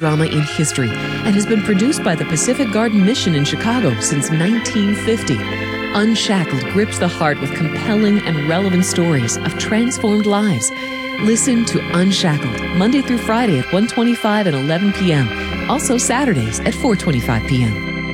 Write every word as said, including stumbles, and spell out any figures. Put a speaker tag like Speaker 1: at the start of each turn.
Speaker 1: drama in history and has been produced by the Pacific Garden Mission in Chicago since nineteen fifty. Unshackled grips the heart with compelling and relevant stories of transformed lives. Listen to Unshackled, Monday through Friday at one twenty-five and eleven p.m., also Saturdays at four twenty-five p.m.